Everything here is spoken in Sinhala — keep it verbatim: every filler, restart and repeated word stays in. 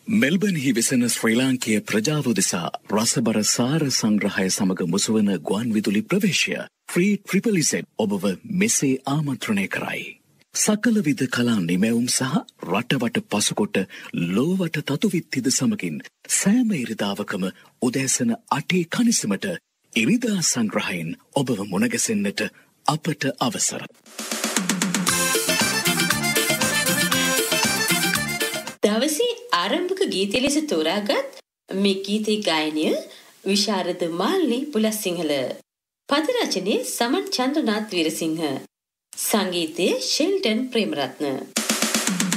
මෙල්බන්හි වෙසෙන ශ්‍රී ලාංකීය ප්‍රජාව උදෙසා රසබර සාර සංග්‍රහය සමග මුසුවන ගුවන් විදුලි ප්‍රවේශය ෆ්‍රී ට්‍රිපල් ඉසෙඩ් ඔබව මෙසේ ආමන්ත්‍රණය කරයි. සකල විද කලා නිමැවුම් සහ රටවට පසුකොට ලෝවට තතුවිත්තිද සමගින් සෑම ඉරිදාවකම උදෑසන අටේ කනිසමට ඉරිදා සංග්‍රහයෙන් ඔබව මුණගැසෙන්නට අපට අවසර. දවසේ ආරම්භක ගීතය ලෙස තෝරාගත් මේ ගීතේ ගායනය විශාරද මාල්නී පුලස්සිංහල. පද රචනය සමන් චන්ද්‍රනාත් වීරසිංහ. සංගීතය ෂෙල්ටන් ප්‍රේමරත්න.